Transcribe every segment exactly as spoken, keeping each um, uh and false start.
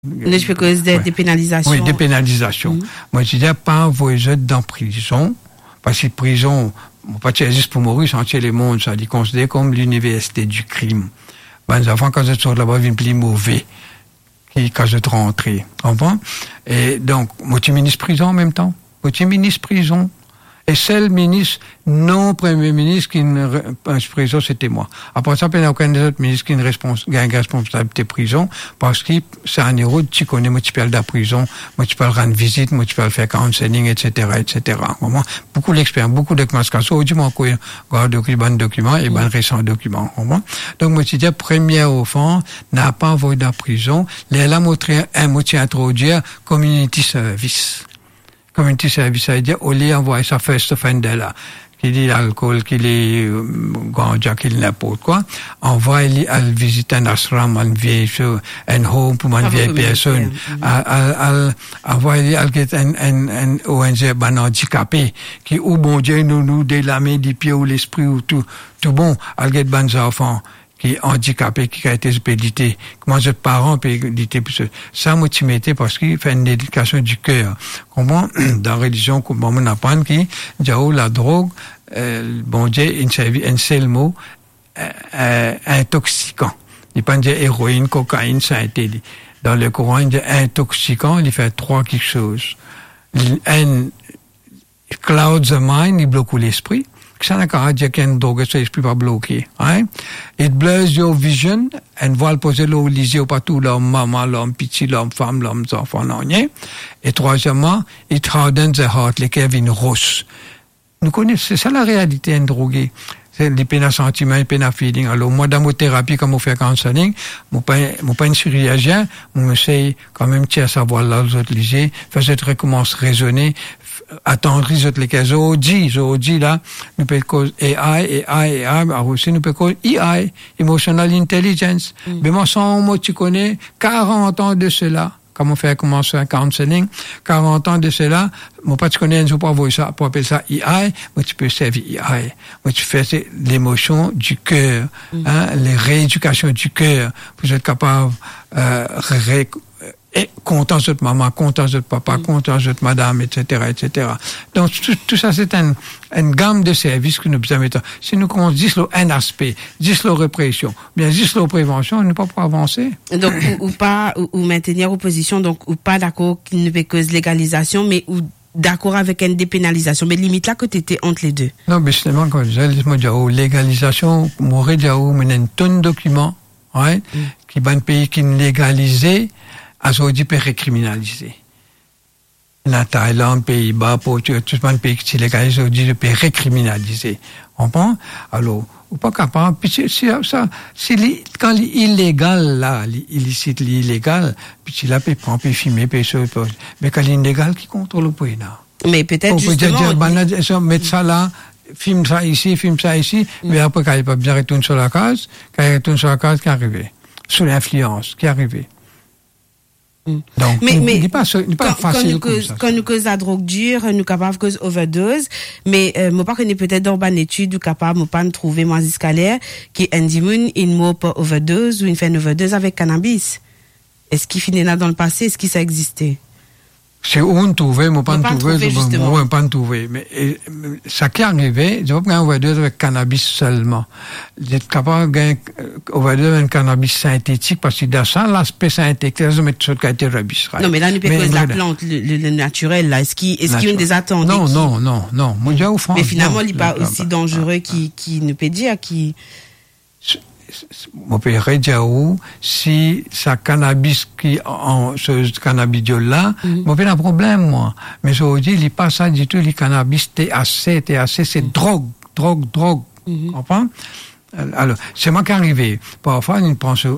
Je cause de dépénalisation. Oui, dépénalisation. Mm-hmm. Moi, je dis, pas envoyer dans prison, parce que prison, pas juste pour mourir, sans les mondes, ça, ils considèrent comme l'université du crime. Ben, les enfants, quand ils sont là-bas, ils viennent plus mauvais, quand ils sont rentrés. Comprends? Et donc, moi, tu ministre prison en même temps. Moi, tu ministre prison. Et seul ministre, non premier ministre qui ne, prison, c'était moi. Après ça, il n'y a aucun des autres ministres qui ne respons- a une responsabilité prison, parce que c'est un héros, tu connais, moi, tu peux aller à la prison, moi, tu peux rendre visite, moi, tu peux faire counseling, et cetera, et cetera. Vraiment, beaucoup d'expérience, beaucoup de documents. Au du moins, quoi, documents, documents, et ben, récents documents. Vraiment. Donc, moi, tu dis, première offense, n'a pas envoyé de la prison, les là, montré un mot, tu introduire community service. Community service, ça veut dire, au lieu d'envoyer sa first offender là, qu'il est l'alcool, qu'il est euh, ganja, qu'il est n'importe quoi, on va aller visiter un ashram, un vieil, un home pour une vieille personne. On va aller à un, un, un O N G, ben, handicapé, qui, ou bon Dieu, nous, nous, de la main, du pied, ou l'esprit, ou tout, tout bon, à get ben enfants, qui est handicapé, qui a été expédité. Comment les parents peuvent éditer ça, moi, tu mettais parce qu'il fait une éducation du cœur. Comment, dans la religion, comment on apprend qui, diao, la drogue, euh, bon Dieu, un seul mot, euh, euh, intoxicant. Il peut dire héroïne, cocaïne, ça a été dit. Dans le Coran, il dit intoxicant, il fait trois quelque chose. Un, cloud the mind, il bloque l'esprit. Ça n'a qu'à dire qu'il y a une drogue, ça l'esprit pas bloqué, hein. It blurs your vision, and voilà poser l'eau, lisez partout, l'homme, maman, l'homme, petit, l'homme, femme, l'homme, enfant, non, rien. Et troisièmement, it hardens the heart, les cœurs viennent rosses. Nous connaissons, c'est ça la réalité, un drogué. C'est les peines à sentiment, les peines à feeling. Alors, moi, dans mon thérapie, comme on fait counseling, mon pas, mon pas une chirurgien, on essaye quand même, tiens, à savoir là, les autres lisez, faire cette recommence raisonner, attendre les autres les cas, zo dit, zo dit là, nous peut cause A I, A I, A I, alors aussi nous peut cause E I, Emotional Intelligence. Mm. Mais moi, sans moi, tu connais quarante ans de cela. Comme on fait commencer un counseling, quarante ans de cela, moi, pas tu connais, je pas voir ça, pour appeler ça E I, moi, tu peux servir E I. Moi, tu fais l'émotion du cœur, mm. hein, les rééducations du cœur, pour être capable, euh, ré, et content de votre maman, content de votre papa, mm. content de votre madame, et cetera, et cetera. Donc, tout, tout ça, c'est un, une gamme de services que nous besoin mettre. Si nous commençons dix un aspect, dix la répression, bien dix la prévention, nous ne pouvons pas avancer. Donc, ou, ou pas, ou, ou maintenir opposition, donc, ou pas d'accord qu'il ne peut cause légalisation, mais ou d'accord avec une dépénalisation. Mais limite là que tu étais entre les deux. Non, mais justement, quand je dis, moi, dis, légalisation, m'aurait dit, mais il y a une tonne de documents, ouais, mm. qui va un pays qui ne légalisait, à ce dit peut récriminaliser. La Thaïlande, Pays-Bas, Portugal, tout le pays qui légalise, on dit peut récriminaliser. On comprend? Alors, ou pas capable. Puis c'est ça, c'est quand l'illégal là, l'illicite, l'illégal, puis là peut prendre, peut filmer, peut se, mais quand l'illégal qui contrôle le pays là. Mais peut-être justement. On peut dire, on mettre ça là. Filme ça ici, filme ça ici, mm. mais après, quand il pas bien retourner sur la case, quand il retourne sur la case, qui est arrivé? Sous l'influence, qui est arrivé? Mm. Donc, mais, il mais n'est pas, il n'est pas quand, facile quand nous comme cause, ça. Quand nous cause la drogue dure, nous capables cause overdose, mais, euh, moi, pas qu'on est peut-être dans une étude ou capable, moi, pas de trouver, moi, scalaire, qui est indimun, une mot pas overdose ou une fait une overdose avec cannabis. Est-ce qu'il finit là dans le passé? Est-ce que ça existait? C'est où on trouvait, moi pas pas trouvé, moi pas trouvé. Mais et, ça qui est arrivé, je vais prendre une overdose avec cannabis seulement. J'étais capable de gagner overdose avec cannabis synthétique parce que dans ça, l'aspect synthétique, je mets tout ce qui a été rebis. Non, mais là, nous peut cause la plante, le, le, le naturel, là. Est-ce qu'il, est-ce qu'il y a des attentes? Non, qui... non, non, non. Moi, j'ai au fond. Mais finalement, il n'est pas aussi dangereux qui, qui ne peut dire, qui, mon père dire si ça cannabis qui en ce cannabidiol là mm-hmm. mon père a un problème moi mais je dis il pas ça du tout le cannabis T H C T H C c'est mm-hmm. drogue drogue drogue mm-hmm. comprends alors c'est moi qui arrivé parfois il prend ce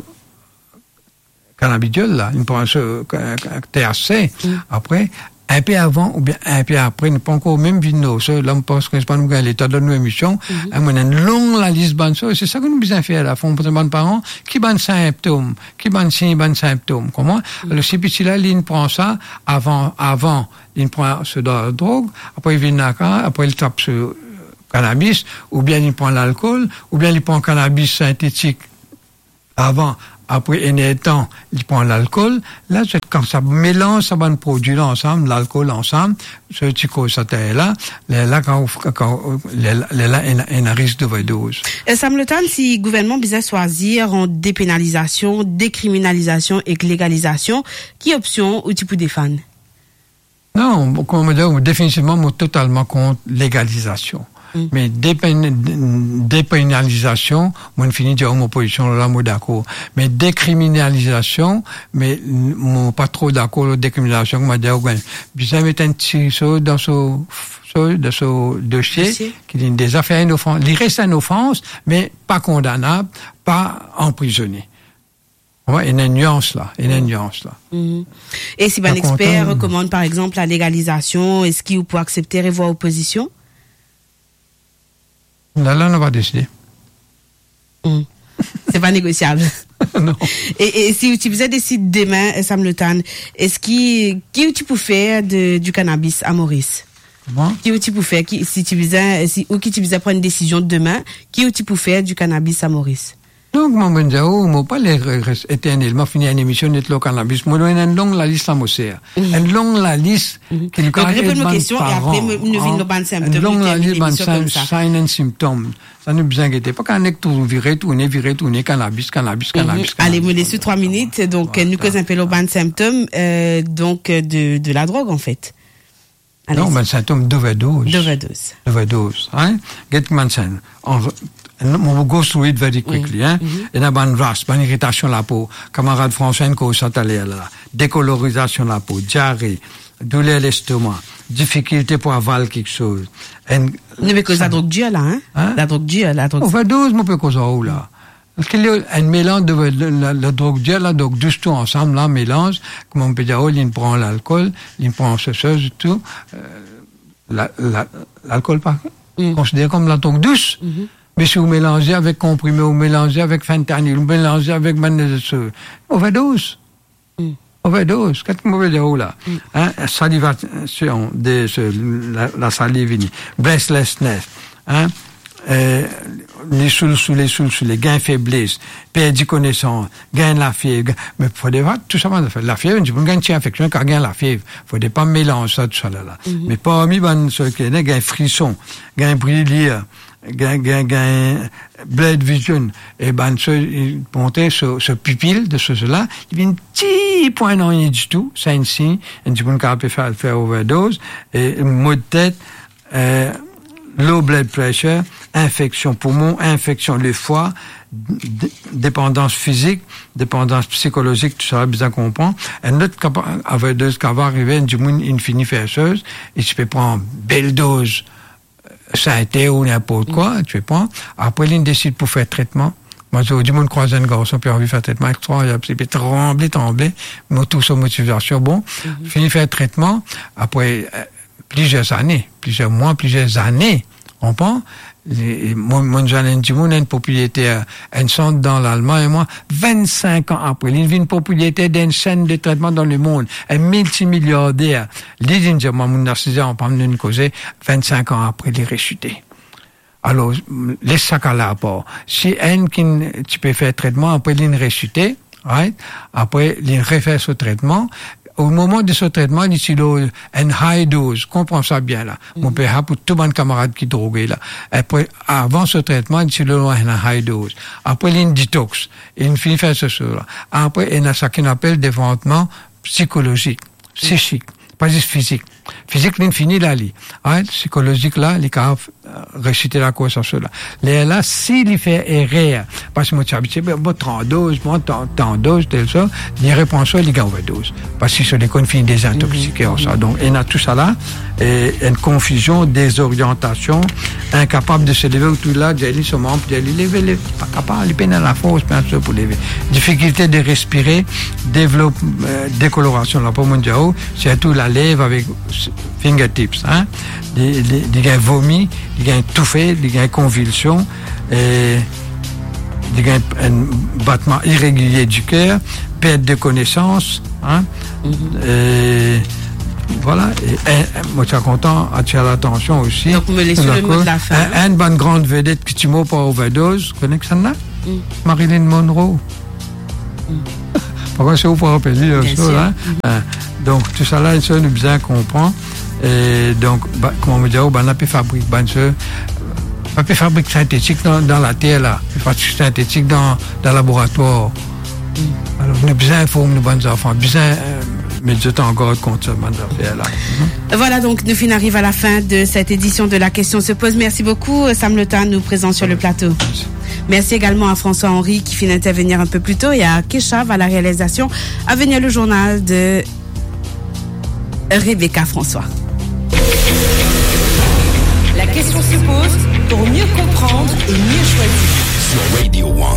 cannabidiol là il prend ce T H C mm-hmm. après un peu avant ou bien un peu après, nous pas encore même vu nos, l'homme pense que c'est pas nous gagner l'état de nos émissions, on a une longue la liste bonne chose, c'est ça que nous besoin faire à la fond pour les bonnes parents, qui bonne symptômes, qui bonne signes, bonne symptômes, comment? Alors, si petit là, il prend ça, avant, avant, il prend ce drogue, après il vient là, après il tape ce cannabis, ou bien il prend l'alcool, ou bien il prend cannabis synthétique, avant, Après un étant, il prend l'alcool. Là, c'est quand ça mélange ça bon produit là ensemble, l'alcool ensemble, ce petit ça là, là quand quand là il a risque d'overdose. Sam le temps si gouvernement bizarre choisir en dépénalisation, décriminalisation et légalisation, qui option ou tu peux défendre? Non, comme on dit, définitivement, moi totalement contre légalisation. Mm. Mais dépén- dépénalisation, moi, je finis de dire mon position, là, moi, d'accord. Mais décriminalisation, mais, moi, pas trop d'accord, la décriminalisation, moi, dire, ouais, bien, mettre un petit saut dans ce, dans ce dossier, Merci. Qui dit des affaires inoffenses. Il reste une offense, mais pas condamnable, pas emprisonné. Ouais, il y a une nuance là, il y a une nuance là. Mm-hmm. Et si un expert recommande par exemple la légalisation, est-ce qu'il peut accepter et voir opposition? Là, là, on va décider. Mm. C'est pas négociable. Non. Et, et si tu faisais décider demain, Sam Le Tan, est-ce qui, qui tu peux faire de, du cannabis à Maurice? Comment? Qui tu peux faire, qui, si tu faisais, si, ou qui tu faisais prendre une décision demain, qui tu peux faire du cannabis à Maurice? Donc, moi, je dis, oh, moi, pas les éternellement finir une émission de le cannabis. Moi, il y a une longue la liste à Mosser. Une longue la liste. Donc, réponds-moi aux questions et après, nous venons nos bonnes symptômes. Une longue la liste, bonnes signs and symptômes. Ça ne vous inquiétez pas qu'on ait tout viré, tourné, viré, tourné, cannabis, cannabis, cannabis. Allez, me laissez trois minutes. Donc, nous causons un peu nos bonnes symptômes, euh, donc, de, de la drogue, en fait. Allez, non, ben, symptômes d'overdose. D'overdose. D'overdose, hein. Get Manson. Mon go through it very quickly, mm-hmm. hein. Il y a une race, une irritation de la peau. Camarade François, qu'on s'attendait là. Décolorisation de la peau, diarrhée, douleur de l'estomac, difficulté pour avaler quelque chose. Ne mais cause la drogue dure, là, hein. hein? La drogue dure, la drogue. Overdose, mon peu cause où, là. Parce qu'il y a un mélange de, de, de la, la drogue dure, la drogue douce, tout ensemble, là, mélange. Comme on peut dire, oh, il prend l'alcool, il prend ce, ce, tout. Euh, la, la, l'alcool, pas, mm. considéré comme la drogue douce. Mm-hmm. Mais si vous mélangez avec comprimé, vous mélangez avec fentanyl, vous mélangez avec magnésium, overdose. Mm. Overdose. Qu'est-ce que vous voulez dire là? Mm. Hein? Salivation, de, la, la salive, breathlessness, hein? Euh, les sous, sous les sous, sous les gains faiblesse, perdre connaissance, gain la fièvre, mais faut des tout ça, la fièvre, tu peux gagner une infection quand gain la fièvre, faut des pas mélanger ça, tout ça là, là. Mm-hmm. Mais parmi, ben, ceux qui, gain frisson, gain brûlure, gain, gain, gain, bled vision, et ben, ce, il montait ce, ce pupille de ceux-là, il vient un petit point non, rien du tout, c'est un signe, et tu peux capable faire, faire overdose, et mot de tête, euh, low blood pressure, infection poumon, infection le foie, d- dépendance physique, dépendance psychologique, tout ça, bien comprendre. Un autre avec deux qui va arriver, du monde infini fâcheuse, et tu peux prendre belle dose, ça a été ou n'importe quoi, tu peux prendre. Après, il décide pour faire traitement. Moi, j'ai du monde croise un garçon, puis envie de faire traitement incroyable, c'est puis trembler, trembler, mais tout sa motivation, bon, mm-hmm. Fini faire traitement, après, euh, plusieurs années, plusieurs mois, plusieurs années, on prend, mon, mon jeune Dimon a une propriété, un centre dans l'Allemagne, et moi, vingt-cinq ans après, il vit une propriété d'une chaîne de traitement dans le monde, un multimilliardaire. L'idée de moi, mon narcissisme, on parle d'une cause, vingt-cinq ans après, il est ressuscité. Alors, laisse ça qu'à la part. Si un qui, tu peux faire traitement, après, il est ressuscité, right? Après, il refait ce traitement, au moment de ce traitement, il y a une high dose. Comprends ça bien, là. Mm-hmm. Mon père, pour tout mon camarade qui droguait, là. Après, avant ce traitement, il y a une high dose. Après, il y a une détox. Il finit faire ce là. Après, il y a ce qu'on appelle des développement psychologique, psychique, pas juste physique. Physique, il finit là, li. Hein? Psychologique, là, il a réciter la cause sur cela. Là, là, s'il fait erreur, parce que moi, tu habitué, bon, trente doses, bon, tant doses, tel ça, il répond ça, il a overdose. Parce que sur les qu'on finit désintoxiqués, mm-hmm. ça. Donc, il y a tout ça là, et une confusion, désorientation, incapable de se lever autour là, d'aller sur mon, d'aller lever, lever, pas capable, il peine à la force, bien sûr, pour lever. Difficulté de respirer, développe, euh, décoloration de la peau mondiale, surtout la lèvre avec fingertips, hein, des, des, des gars vomis, des gars étouffés, des gars convulsions, et des gars un battement irrégulier du cœur, perte de connaissance, hein, mm-hmm. et voilà, et, et moi, je suis content d'attirer l'attention aussi. Donc, vous me laissez le mot de la fin. Un, une bonne grande vedette qui tu m'as pas overdose, vous connaissez ça là? Mm. Marilyn Monroe. Par contre, c'est au pouvoir payer, hein. Mm. Donc, tout ça là, ça nous bien comprend. Et donc, bah, comment me dire, on a pu fabriquer, ben, ce, pas pu fabriquer synthétique dans, dans la terre, là. Pas synthétique dans, dans le laboratoire. Mm. Alors, on a besoin d'informer nos bonnes enfants, besoin, euh, mais je t'en encore compte ça, bonnes affaires, là. Mm-hmm. Voilà, donc, nous finissons arrive à la fin de cette édition de La Question se pose. Merci beaucoup, Sam Lotan, nous présent sur le plateau. Merci également à François-Henri qui finit d'intervenir un peu plus tôt et à Keshav à la réalisation. À venir le journal de Rebecca François. La question se pose pour mieux comprendre et mieux choisir. Sur Radio One.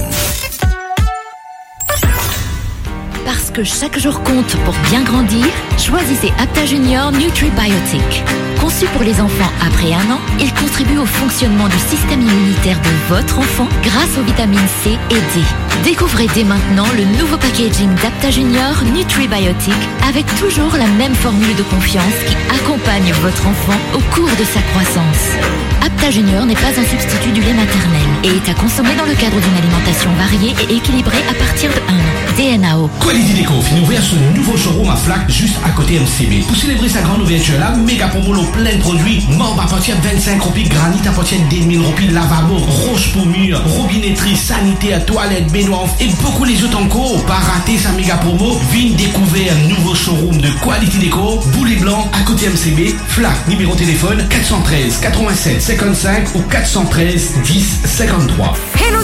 Parce que chaque jour compte pour bien grandir, choisissez Apta Junior NutriBiotic. Conçu pour les enfants après un an, il contribue au fonctionnement du système immunitaire de votre enfant grâce aux vitamines C et D. Découvrez dès maintenant le nouveau packaging d'Apta Junior NutriBiotic avec toujours la même formule de confiance qui accompagne votre enfant au cours de sa croissance. Apta Junior n'est pas un substitut du lait maternel et est à consommer dans le cadre d'une alimentation variée et équilibrée à partir de un an. D N A O. Quality Déco finit ouvert ce nouveau showroom à Flac juste à côté M C B. Pour célébrer sa grande ouverture là, méga promo plein de produits. Marbre à partir de vingt-cinq roupies, granit à partir de deux mille roupies, lavabo, roche pour mur, robinetterie, sanitaire, toilette, baignoire et beaucoup les autres encore. Pas rater sa méga promo. Vigne découvert un nouveau showroom de Quality Déco, Boulet Blanc à côté M C B. Flac, numéro téléphone quatre cent treize quatre-vingt-sept cinquante-cinq ou quatre cent treize dix cinquante-trois. Hello